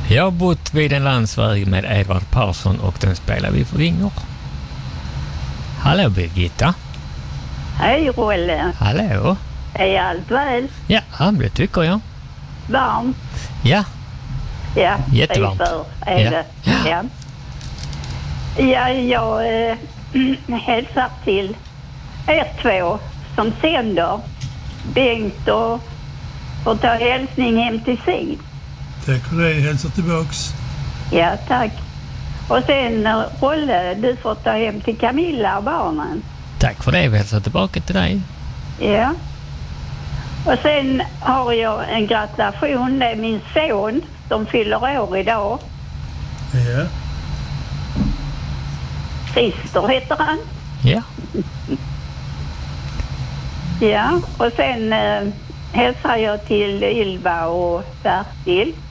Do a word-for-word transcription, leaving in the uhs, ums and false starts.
Jag har bott vid en landsväg med Edvard Persson och den spelar vi på Ringer. Hallå Birgitta. Hej Rolle. Hallå. Är allt väl? Ja, det tycker jag. Varmt? Ja. Ja, jättevarmt. För, är ja. Det. Ja. Ja, jag äh, hälsar till er två som sänder. Bengt och får ta hälsning hem till sig. Tack för det, hälsa tillbaks. Ja, tack. Och sen Rolle, du får ta hem till Camilla och barnen. Tack för det, vi hälsar tillbaka till dig. Ja. Och sen har jag en gratulation, det är min son som fyller år idag. Ja. Christer heter han. Ja. Ja, och sen eh, hälsar jag till Ylva och Bertil.